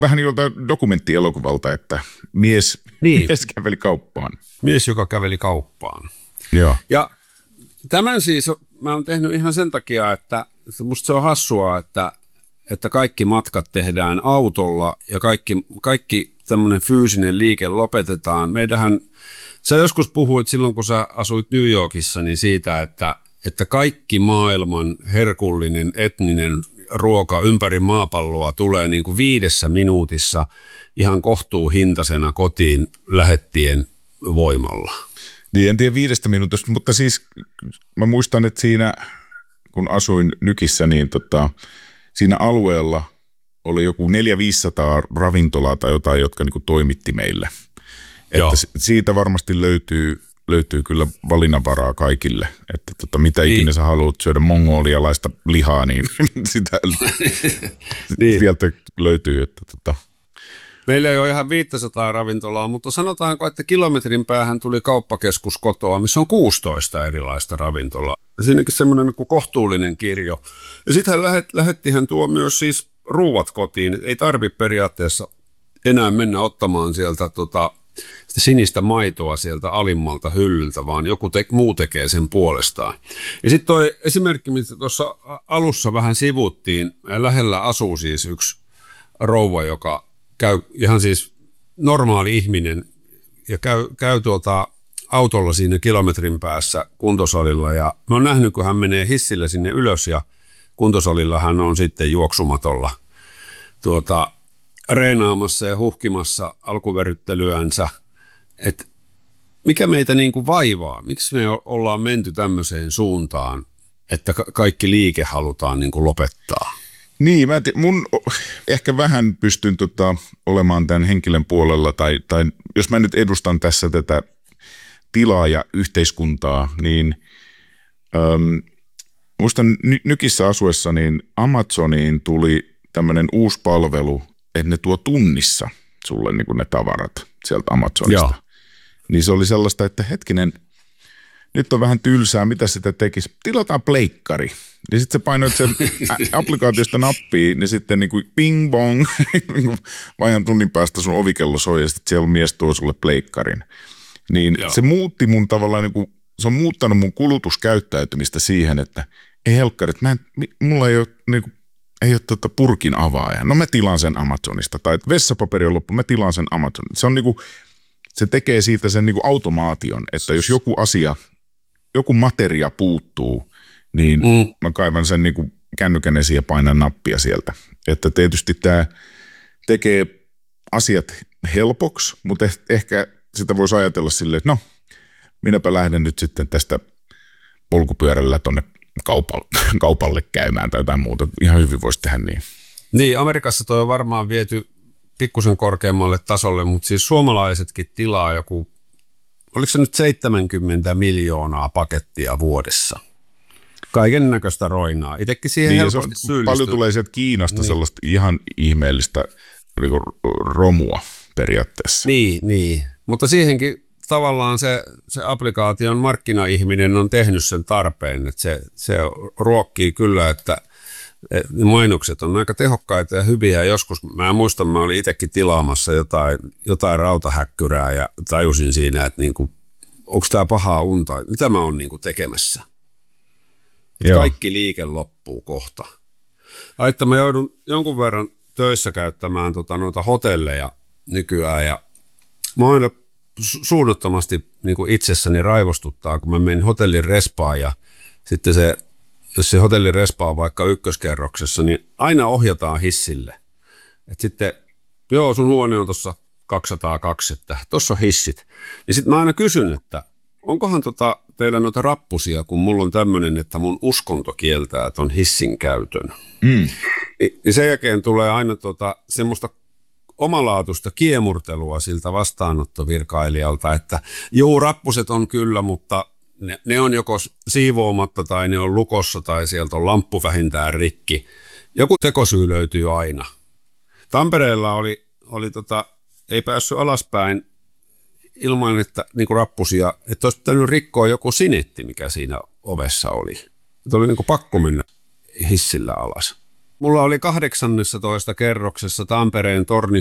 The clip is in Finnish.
vähän joltain dokumenttielokuvalta, että mies käveli kauppaan. Mies, joka käveli kauppaan. Joo. Ja tämän siis mä oon tehnyt ihan sen takia, että musta se on hassua, että kaikki matkat tehdään autolla ja kaikki tämmöinen fyysinen liike lopetetaan. Sä joskus puhuit silloin, kun sä asuit New Yorkissa, niin siitä, että kaikki maailman herkullinen etninen ruoka ympäri maapalloa tulee niin kuin 5 minuutissa ihan kohtuuhintaisena kotiin lähettien voimalla. Niin, en tiedä 5 minuutista, mutta siis mä muistan, että siinä kun asuin Nykissä, niin siinä alueella oli joku 400-500 ravintolaa tai jotain, jotka niin kuin toimitti meille. Että siitä varmasti löytyy kyllä valinnanvaraa kaikille, että mitä ikinä sä haluat syödä mongolialaista lihaa, niin sitä sieltä löytyy. Että Meillä ei ole ihan 500 ravintolaa, mutta sanotaanko, että kilometrin päähän tuli kauppakeskus kotoa, missä on 16 erilaista ravintolaa. Siinäkin semmoinen niin kuin kohtuullinen kirjo. Ja sitten lähettihän tuo myös siis ruuat kotiin. Ei tarvitse periaatteessa enää mennä ottamaan sieltä sitä sinistä maitoa sieltä alimmalta hyllyltä, vaan joku muu tekee sen puolestaan. Ja sitten toi esimerkki, mitä tuossa alussa vähän sivuttiin, lähellä asuu siis yksi rouva, joka käy ihan siis normaali ihminen ja käy autolla siinä kilometrin päässä kuntosalilla. Ja mä oon nähnyt, kun hän menee hissillä sinne ylös ja kuntosalilla hän on sitten juoksumatolla reenaamassa ja huhkimassa alkuveryttelyänsä. Et mikä meitä niin kuin vaivaa? Miksi me ollaan menty tämmöiseen suuntaan, että kaikki liike halutaan niin kuin lopettaa? Niin, mun ehkä vähän pystyn olemaan tämän henkilön puolella, tai jos mä nyt edustan tässä tätä tilaa ja yhteiskuntaa, niin muistan Nykissä asuessa, niin Amazoniin tuli tämmöinen uusi palvelu, että ne tuo tunnissa sulle niin kuin ne tavarat sieltä Amazonista. Joo. Niin se oli sellaista, että hetkinen, nyt on vähän tylsää, mitä sitä tekisi. Tilataan pleikkari. Ja sitten sä painoit sen applikaatiosta nappiin, niin sitten niin kuin ping bong, vajan tunnin päästä sun ovikello soi ja sitten siellä mies tuo sulle pleikkarin. Niin se muutti mun tavallaan, niin kuin, se on muuttanut mun kulutuskäyttäytymistä siihen, että ei helkkarit, mulla ei ole, niin kuin, ei ole purkin avaaja. No mä tilaan sen Amazonista. Tai vessapaperi on loppu, mä tilaan sen Amazonista. Se on niin kuin, se tekee siitä sen niin kuin automaation, että jos joku asia, joku materia puuttuu, niin mä kaivan sen niin kuin kännykän esiin ja painan nappia sieltä. Että tietysti tämä tekee asiat helpoksi, mutta ehkä sitä voisi ajatella silleen, että no, minäpä lähden nyt sitten tästä polkupyörällä tuonne kaupalle käymään tai jotain muuta. Ihan hyvin voisi tehdä niin. Niin, Amerikassa toi on varmaan viety pikkusen korkeammalle tasolle, mutta siis suomalaisetkin tilaa joku, oliko se nyt 70 miljoonaa pakettia vuodessa? Kaiken näköistä roinaa. Itsekin siihen helposti syyllistyy. Paljon tulee sieltä Kiinasta sellaista ihan ihmeellistä romua periaatteessa. Niin. Mutta siihenkin tavallaan se applikaation markkinaihminen on tehnyt sen tarpeen, että se ruokkii kyllä, että mainokset on aika tehokkaita ja hyviä. Joskus mä muistan, mä olin itsekin tilaamassa jotain rautahäkkyrää ja tajusin siinä, että niinku, onko tämä pahaa unta, mitä mä oon niinku tekemässä. Kaikki liike loppuu kohta. Että mä joudun jonkun verran töissä käyttämään noita hotelleja nykyään ja mä aina suunnattomasti niinku itsessäni raivostuttaa, kun mä menin hotellin respaan ja sitten jos se hotellin respa on vaikka ykköskerroksessa, niin aina ohjataan hissille. Että sitten, sun huone on tuossa 202, että tuossa on hissit. Ja sitten mä aina kysyn, että onkohan teillä noita rappusia, kun mulla on tämmöinen, että mun uskonto kieltää ton hissin käytön. Niin sen jälkeen tulee aina semmoista omalaatuista kiemurtelua siltä vastaanottovirkailijalta, että rappuset on kyllä, mutta ne on joko siivoamatta tai ne on lukossa tai sieltä on lamppu vähintään rikki. Joku tekosyy löytyy aina. Tampereella oli ei päässyt alaspäin ilman, että niinku rappusia, että olisi pitänyt rikkoa joku sinetti, mikä siinä ovessa oli. Että oli niinku pakko mennä hissillä alas. Mulla oli 18 kerroksessa Tampereen